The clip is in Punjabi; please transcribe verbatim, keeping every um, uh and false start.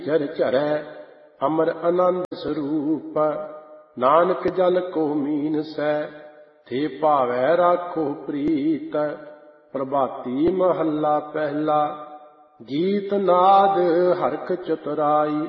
ਜਰ ਝਰੈ ਅਮਰ ਆਨੰਦ ਸਰੂਪ। ਨਾਨਕ ਜਲ ਕੋ ਮੀਨਸੈ ਥੇ ਭਾਵੈ ਰਾਖੋ ਪ੍ਰੀਤ। ਪ੍ਰਭਾਤੀ ਮਹੱਲਾ ਪਹਿਲਾ। ਗੀਤ ਨਾਦ ਹਰਖ ਚਤੁਰਾਈ